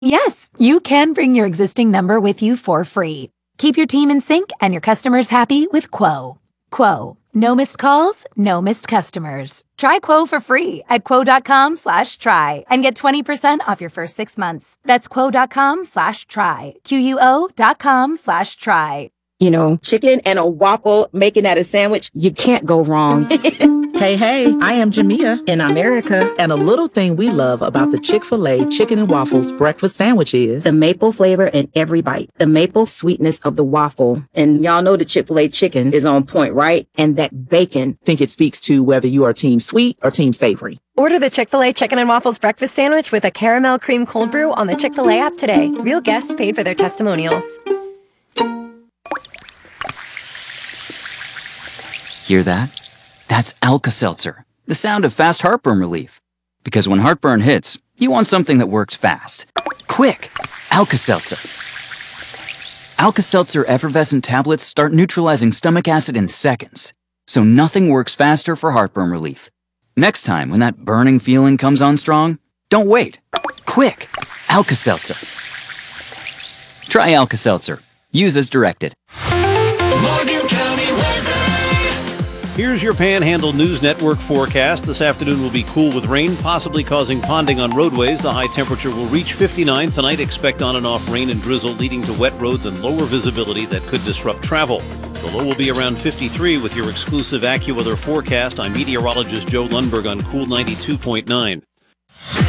Yes, you can bring your existing number with you for free. Keep your team in sync and your customers happy with Quo. Quo. No missed calls, no missed customers. Try Quo for free at quo.com/try and get 20% off your first 6 months. That's quo.com/try. quo.com/try. Chicken and a waffle, making that a sandwich, you can't go wrong. Hey, I am Jamia. In America. And a little thing we love about the Chick-fil-A Chicken and Waffles breakfast sandwich is the maple flavor in every bite, the maple sweetness of the waffle. And y'all know the Chick-fil-A chicken is on point, right? And that bacon. think it speaks to whether you are team sweet or team savory. Order the Chick-fil-A Chicken and Waffles breakfast sandwich with a caramel cream cold brew on the Chick-fil-A app today. Real guests paid for their testimonials. Hear that? That's Alka-Seltzer, the sound of fast heartburn relief. Because when heartburn hits, you want something that works fast. Quick! Alka-Seltzer. Alka-Seltzer effervescent tablets start neutralizing stomach acid in seconds, so nothing works faster for heartburn relief. Next time when that burning feeling comes on strong, don't wait. Quick! Alka-Seltzer. Try Alka-Seltzer. Use as directed. Morgan County weather. Here's your Panhandle News Network forecast. This afternoon will be cool with rain, possibly causing ponding on roadways. The high temperature will reach 59. Tonight, expect on and off rain and drizzle, leading to wet roads and lower visibility that could disrupt travel. The low will be around 53 with your exclusive AccuWeather forecast. I'm meteorologist Joe Lundberg on Cool 92.9.